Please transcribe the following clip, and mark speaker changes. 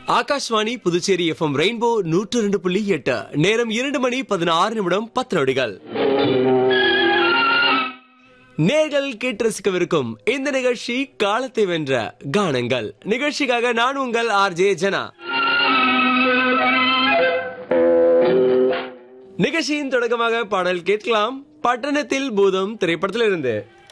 Speaker 1: Akashvani Puducherry FM rainbow 102.8 நேரம் 2:16 நேர்கள் கேட்டு ரசிக்கவிருக்கும் இந்த நிகழ்ச்சி காலத்தை வென்ற கானங்கள். நிகழ்ச்சிக்காக நான் உங்கள் ஆர்ஜே ஜனா. நிகழ்ச்சியின் தொடக்கமாக பாடல் கேட்கலாம். பட்டணத்தில் பூதம் திரைப்படத்திலிருந்து